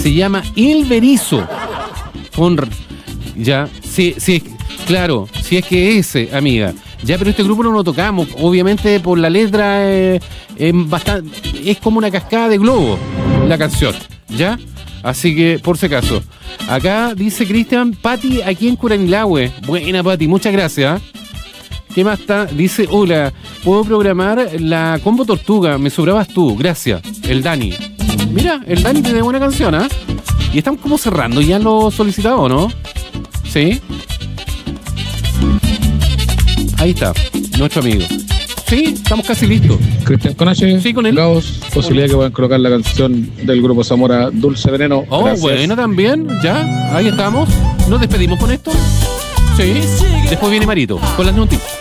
Se llama El Berizo. Ya, sí, claro, si es que ese, amiga. Ya, pero este grupo no lo tocamos. Obviamente por la letra es como una cascada de globo la canción. ¿Ya? Así que, por si acaso. Acá dice Cristian, Pati aquí en Curanilahue. Buena, Pati, muchas gracias. ¿Qué más está? Dice, hola, puedo programar la Combo Tortuga, me sobrabas tú, gracias. El Dani. Mira, el Dani tiene buena canción, ¿ah? Y estamos como cerrando ya lo solicitado, ¿no? Sí. Ahí está, nuestro amigo. Sí, estamos casi listos. Cristian Conache, sí, con él. Gauss, posibilidad que puedan colocar la canción del grupo Zamora, Dulce Veneno. Oh, gracias. Bueno, también, ya, ahí estamos. ¿Nos despedimos con esto? Sí. Después viene Marito, con las noticias.